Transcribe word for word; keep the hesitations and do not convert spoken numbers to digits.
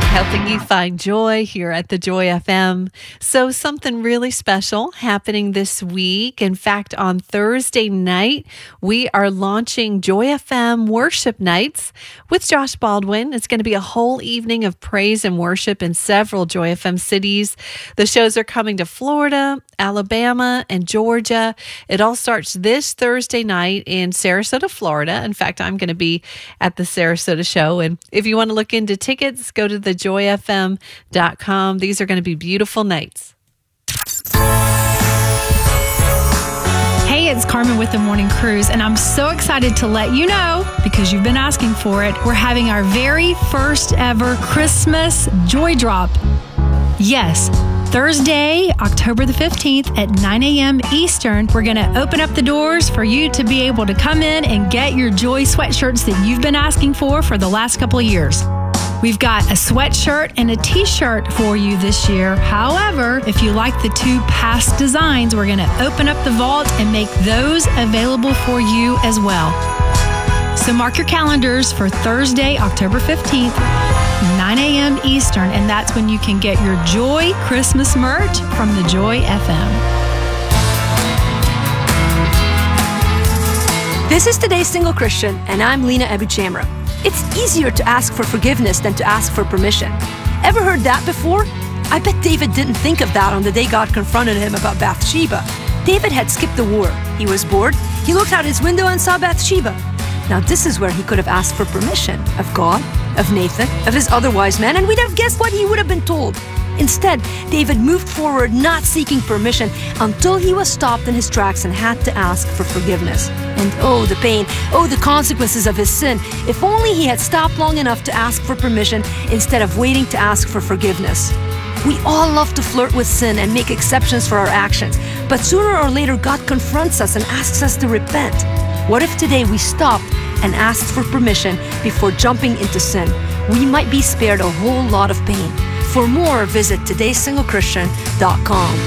helping you find joy here at the Joy F M. So something really special happening this week. In fact, on Thursday night, we are launching Joy F M Worship Nights with Josh Baldwin. It's going to be a whole evening of praise and worship in several Joy F M cities. The shows are coming to Florida, Alabama, and Georgia. It all starts this Thursday night in Sarasota, Florida. In fact, I'm going to be at the Sarasota show. And if you want to look into tickets, go to the joy f m dot com. These are going to be beautiful nights. Hey, it's Carmen with the Morning Cruise, and I'm so excited to let you know, because you've been asking for it, we're having our very first ever Christmas Joy Drop. Yes, Thursday, October the fifteenth at nine a.m. Eastern, we're going to open up the doors for you to be able to come in and get your Joy sweatshirts that you've been asking for for the last couple of years. We've got a sweatshirt and a t-shirt for you this year. However, if you like the two past designs, we're going to open up the vault and make those available for you as well. So mark your calendars for Thursday, October fifteenth, nine a.m. Eastern, and that's when you can get your Joy Christmas merch from the Joy F M. This is Today's Single Christian, and I'm Lena Abuchamra. It's easier to ask for forgiveness than to ask for permission. Ever heard that before? I bet David didn't think of that on the day God confronted him about Bathsheba. David had skipped the war. He was bored. He looked out his window and saw Bathsheba. Now this is where he could have asked for permission of God, of Nathan, of his other wise men, and we'd have guessed what he would have been told. Instead, David moved forward not seeking permission until he was stopped in his tracks and had to ask for forgiveness. And oh, the pain, oh, the consequences of his sin. If only he had stopped long enough to ask for permission instead of waiting to ask for forgiveness. We all love to flirt with sin and make exceptions for our actions, but sooner or later God confronts us and asks us to repent. What if today we stopped and asked for permission before jumping into sin? We might be spared a whole lot of pain. For more, visit todays single christian dot com.